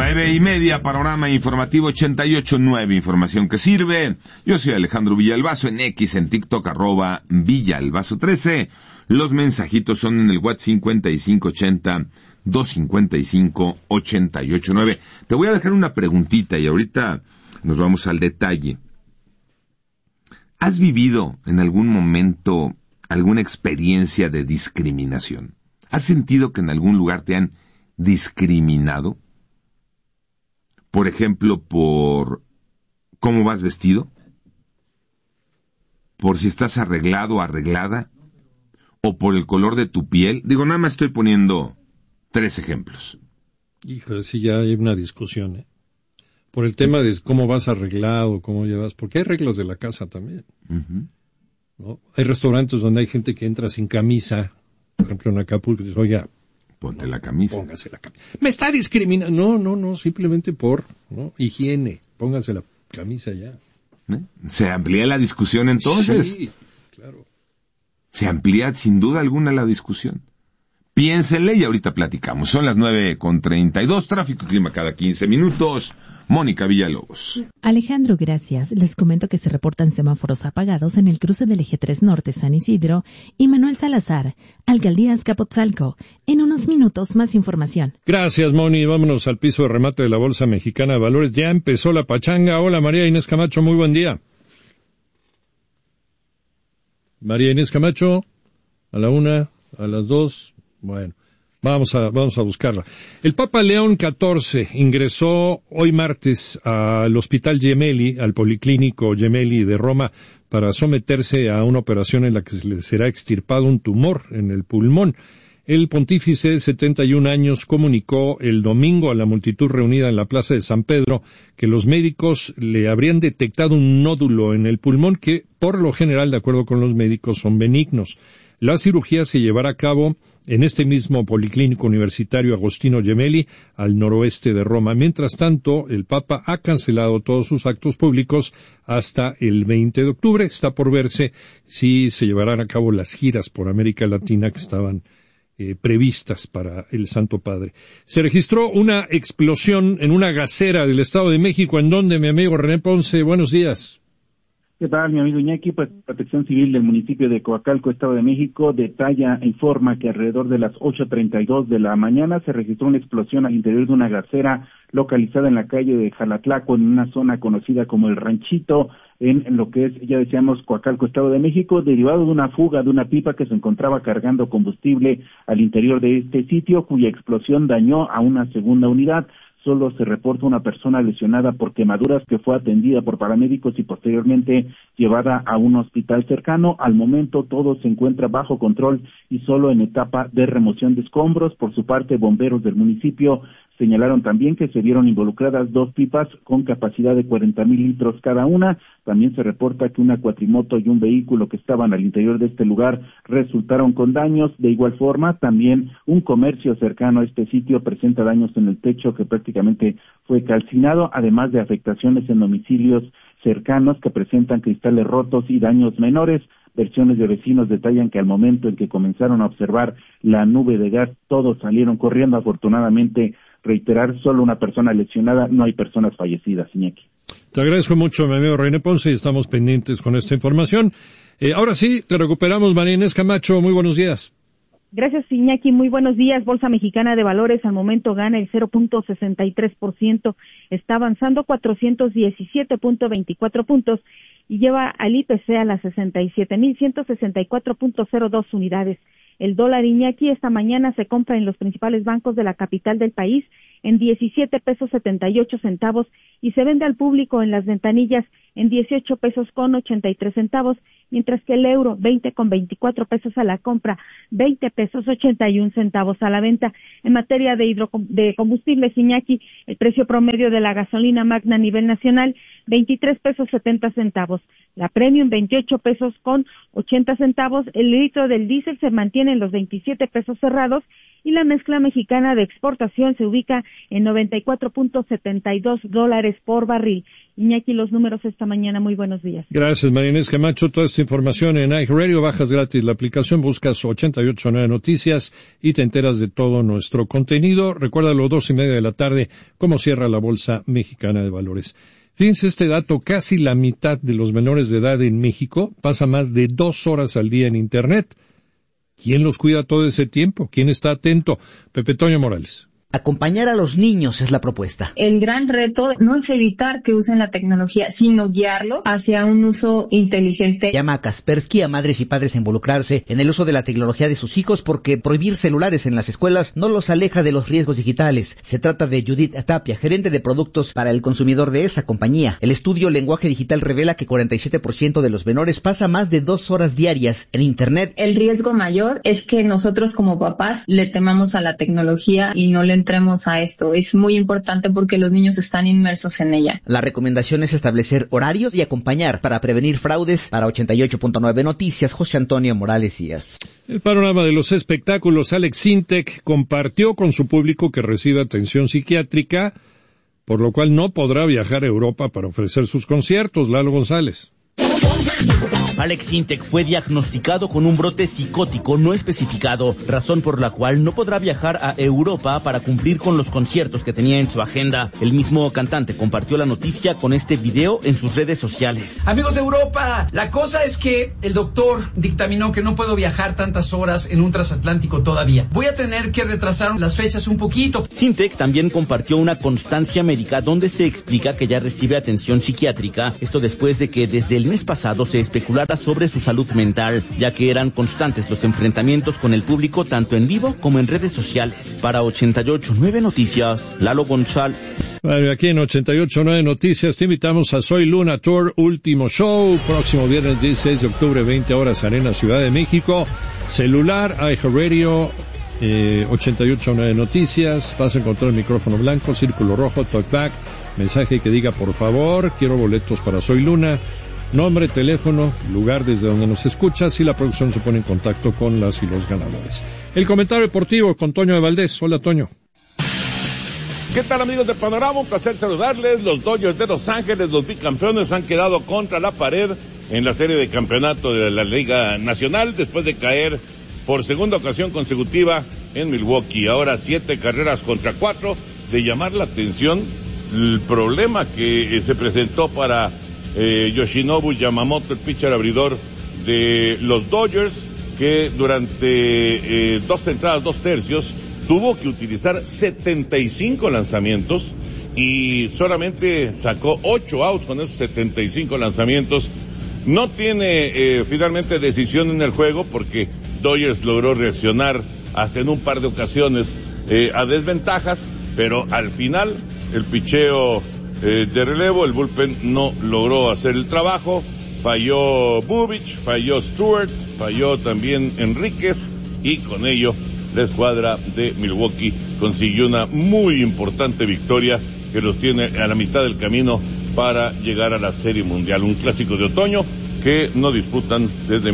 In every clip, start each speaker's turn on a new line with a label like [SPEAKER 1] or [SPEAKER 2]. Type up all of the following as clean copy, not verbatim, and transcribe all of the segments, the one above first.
[SPEAKER 1] 9:30, panorama informativo 88.9, información que sirve. Yo soy Alejandro Villalbazo, en X, en TikTok, @Villalbazo13. Los mensajitos son en el WhatsApp 5580-255-889. Te voy a dejar una preguntita y ahorita nos vamos al detalle. ¿Has vivido en algún momento alguna experiencia de discriminación? ¿Has sentido que en algún lugar te han discriminado? Por ejemplo, por cómo vas vestido, por si estás arreglado o arreglada, o por el color de tu piel. Digo, nada más estoy poniendo 3 ejemplos.
[SPEAKER 2] Híjole, sí, ya hay una discusión, ¿eh? Por el tema de cómo vas arreglado, cómo llevas, porque hay reglas de la casa también. Uh-huh. ¿No? Hay restaurantes donde hay gente que entra sin camisa, por ejemplo en Acapulco, y dice, oiga,
[SPEAKER 1] ponte la camisa.
[SPEAKER 2] Póngase la camisa. Me está discriminando. No, simplemente por higiene. Póngase la camisa ya.
[SPEAKER 1] ¿Se amplía la discusión entonces?
[SPEAKER 2] Sí, claro.
[SPEAKER 1] Se amplía sin duda alguna la discusión. Piénsenle y ahorita platicamos. Son las 9:32, tráfico y clima cada 15 minutos. Mónica Villalobos.
[SPEAKER 3] Alejandro, gracias. Les comento que se reportan semáforos apagados en el cruce del Eje 3 Norte San Isidro y Manuel Salazar, Alcaldía Azcapotzalco. En unos minutos más información.
[SPEAKER 2] Gracias, Moni. Vámonos al piso de remate de la Bolsa Mexicana de Valores. Ya empezó la pachanga. Hola, María Inés Camacho, muy buen día. María Inés Camacho, a la 1, a las 2, bueno. Vamos a buscarla. El Papa León XIV ingresó hoy martes al Hospital Gemelli, al Policlínico Gemelli de Roma, para someterse a una operación en la que se le será extirpado un tumor en el pulmón. El pontífice de 71 años comunicó el domingo a la multitud reunida en la Plaza de San Pedro que los médicos le habrían detectado un nódulo en el pulmón que, por lo general, de acuerdo con los médicos, son benignos. La cirugía se llevará a cabo en este mismo Policlínico Universitario Agostino Gemelli, al noroeste de Roma. Mientras tanto, el Papa ha cancelado todos sus actos públicos hasta el 20 de octubre. Está por verse si se llevarán a cabo las giras por América Latina que estaban previstas para el Santo Padre. Se registró una explosión en una gasera del Estado de México, en donde mi amigo René Ponce, buenos días.
[SPEAKER 4] ¿Qué tal, mi amigo Iñaki? Pues Protección Civil del municipio de Coacalco, Estado de México, detalla e informa que alrededor de las 8:32 de la mañana se registró una explosión al interior de una gasera localizada en la calle de Jalatlaco, en una zona conocida como El Ranchito, en lo que es, ya decíamos, Coacalco, Estado de México, derivado de una fuga de una pipa que se encontraba cargando combustible al interior de este sitio, cuya explosión dañó a una segunda unidad. Solo se reporta una persona lesionada por quemaduras que fue atendida por paramédicos y posteriormente llevada a un hospital cercano. Al momento todo se encuentra bajo control y solo en etapa de remoción de escombros. Por su parte, bomberos del municipio señalaron también que se vieron involucradas 2 pipas con capacidad de 40,000 litros cada una. También se reporta que una cuatrimoto y un vehículo que estaban al interior de este lugar resultaron con daños. De igual forma, también un comercio cercano a este sitio presenta daños en el techo que prácticamente fue calcinado, además de afectaciones en domicilios cercanos que presentan cristales rotos y daños menores. Versiones de vecinos detallan que al momento en que comenzaron a observar la nube de gas, todos salieron corriendo. Afortunadamente, reiterar, solo una persona lesionada, no hay personas fallecidas, Iñaki.
[SPEAKER 2] Te agradezco mucho, mi amigo René Ponce, y estamos pendientes con esta información. Ahora sí, te recuperamos, María Inés Camacho, muy buenos días.
[SPEAKER 5] Gracias, Iñaki, muy buenos días. Bolsa Mexicana de Valores al momento gana el 0.63%, está avanzando 417.24 puntos y lleva al IPC a las 67.164.02 unidades. El dólar, Iñaki, esta mañana se compra en los principales bancos de la capital del país en 17 pesos 78 centavos y se vende al público en las ventanillas en 18 pesos con 83 centavos, mientras que el euro 20 con 24 pesos a la compra, 20 pesos 81 centavos a la venta. En materia de combustibles, Iñaki, el precio promedio de la gasolina magna a nivel nacional, 23 pesos 70 centavos. La premium, 28 pesos con 80 centavos. El litro del diésel se mantiene en los 27 pesos cerrados y la mezcla mexicana de exportación se ubica en $94.72 por barril. Iñaki, los números esta mañana. Muy buenos días.
[SPEAKER 2] Gracias, María Inés Camacho. Toda esta información en iHeartRadio. Bajas gratis la aplicación, buscas 889 Noticias y te enteras de todo nuestro contenido. Recuérdalo, 2:30 de la tarde, cómo cierra la Bolsa Mexicana de Valores. Fíjense este dato, casi la mitad de los menores de edad en México pasa más de 2 horas al día en Internet. ¿Quién los cuida todo ese tiempo? ¿Quién está atento? Pepe Toño Morales.
[SPEAKER 6] Acompañar a los niños es la propuesta.
[SPEAKER 7] El gran reto no es evitar que usen la tecnología, sino guiarlos hacia un uso inteligente.
[SPEAKER 6] Llama a Kaspersky a madres y padres a involucrarse en el uso de la tecnología de sus hijos porque prohibir celulares en las escuelas no los aleja de los riesgos digitales. Se trata de Judith Tapia, gerente de productos para el consumidor de esa compañía. El estudio Lenguaje Digital revela que 47% de los menores pasa más de 2 horas diarias en Internet.
[SPEAKER 7] El riesgo mayor es que nosotros como papás le temamos a la tecnología y no le entremos a esto. Es muy importante porque los niños están inmersos en ella.
[SPEAKER 6] La recomendación es establecer horarios y acompañar para prevenir fraudes. Para 88.9 Noticias, José Antonio Morales Díaz.
[SPEAKER 2] El panorama de los espectáculos. Alex Sintek compartió con su público que recibe atención psiquiátrica, por lo cual no podrá viajar a Europa para ofrecer sus conciertos. Lalo González.
[SPEAKER 8] Alex Sintek fue diagnosticado con un brote psicótico no especificado, razón por la cual no podrá viajar a Europa para cumplir con los conciertos que tenía en su agenda. El mismo cantante compartió la noticia con este video en sus redes sociales.
[SPEAKER 9] Amigos de Europa, la cosa es que el doctor dictaminó que no puedo viajar tantas horas en un transatlántico todavía. Voy a tener que retrasar las fechas un poquito.
[SPEAKER 8] Sintek también compartió una constancia médica donde se explica que ya recibe atención psiquiátrica, esto después de que desde el mes pasado se especulara sobre su salud mental, ya que eran constantes los enfrentamientos con el público tanto en vivo como en redes sociales. Para 88.9 Noticias, Lalo González.
[SPEAKER 2] Bueno, aquí en 88.9 Noticias te invitamos a Soy Luna Tour, último show, próximo viernes 16 de octubre, 20 horas, Arena, Ciudad de México. Celular, iHeartRadio, 88.9 Noticias, vas a encontrar el micrófono blanco, círculo rojo, talkback, mensaje que diga por favor, quiero boletos para Soy Luna. Nombre, teléfono, lugar desde donde nos escuchas y la producción se pone en contacto con las y los ganadores. El comentario deportivo con Toño de Valdés. Hola, Toño.
[SPEAKER 10] ¿Qué tal, amigos de Panorama? Un placer saludarles. Los Dodgers de Los Ángeles, los bicampeones, han quedado contra la pared en la serie de campeonato de la Liga Nacional después de caer por segunda ocasión consecutiva en Milwaukee. Ahora 7 carreras contra 4. De llamar la atención el problema que se presentó para Yoshinobu Yamamoto, el pitcher abridor de los Dodgers, que durante 2 entradas, 2 tercios, tuvo que utilizar 75 lanzamientos y solamente sacó 8 outs con esos 75 lanzamientos. No tiene finalmente decisión en el juego porque Dodgers logró reaccionar hasta en un par de ocasiones a desventajas, pero al final el picheo de relevo, el bullpen no logró hacer el trabajo. Falló Bubich, falló Stewart, falló también Enríquez, y con ello la escuadra de Milwaukee consiguió una muy importante victoria que los tiene a la mitad del camino para llegar a la Serie Mundial. Un clásico de otoño que no disputan desde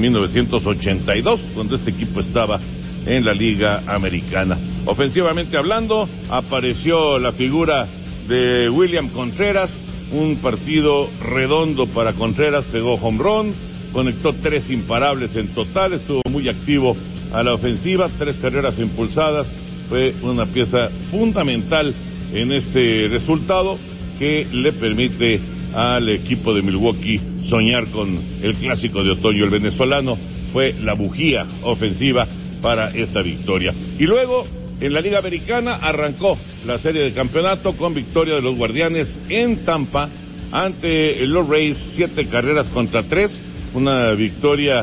[SPEAKER 10] 1982, cuando este equipo estaba en la Liga Americana. Ofensivamente hablando, apareció la figura de William Contreras, un partido redondo para Contreras, pegó home run, conectó 3 imparables en total, estuvo muy activo a la ofensiva, 3 carreras impulsadas, fue una pieza fundamental en este resultado que le permite al equipo de Milwaukee soñar con el clásico de otoño. El venezolano fue la bujía ofensiva para esta victoria. Y luego, en la Liga Americana arrancó la serie de campeonato con victoria de los Guardianes en Tampa ante los Rays, 7 carreras contra 3, una victoria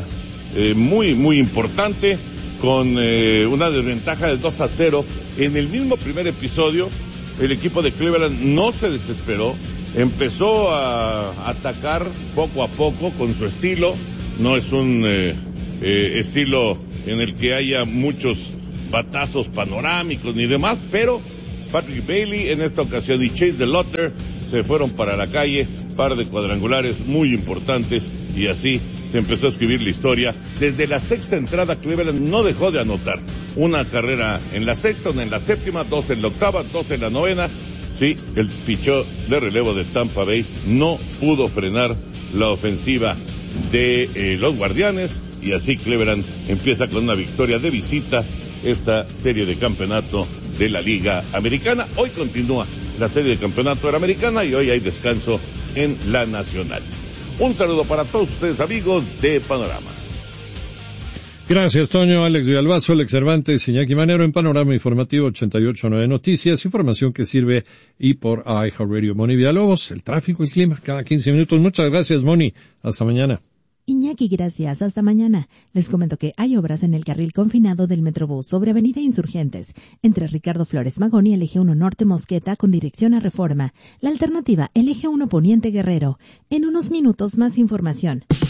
[SPEAKER 10] muy importante, con una desventaja de 2-0. En el mismo primer episodio, el equipo de Cleveland no se desesperó, empezó a atacar poco a poco con su estilo. No es un estilo en el que haya muchos batazos panorámicos ni demás, pero Patrick Bailey en esta ocasión y Chase DeLauter se fueron para la calle, par de cuadrangulares muy importantes, y así se empezó a escribir la historia. Desde la sexta entrada, Cleveland no dejó de anotar. Una carrera en la sexta, una en la séptima, 2 en la octava, 2 en la novena. Sí, el pichó de relevo de Tampa Bay no pudo frenar la ofensiva de los Guardianes, y así Cleveland empieza con una victoria de visita esta serie de campeonato de la Liga Americana. Hoy continúa la serie de campeonato de la Americana y hoy hay descanso en la Nacional. Un saludo para todos ustedes, amigos de Panorama.
[SPEAKER 2] Gracias, Toño, Alex Villalbazo, Alex Cervantes, Iñaki Manero en Panorama Informativo 88.9 Noticias, información que sirve y por iHeartRadio. Moni Villalobos, el tráfico, el clima, cada 15 minutos. Muchas gracias, Moni. Hasta mañana.
[SPEAKER 3] Iñaki, gracias. Hasta mañana. Les comento que hay obras en el carril confinado del Metrobús sobre Avenida Insurgentes, entre Ricardo Flores Magón y el Eje 1 Norte Mosqueta con dirección a Reforma. La alternativa, el Eje 1 Poniente Guerrero. En unos minutos más información.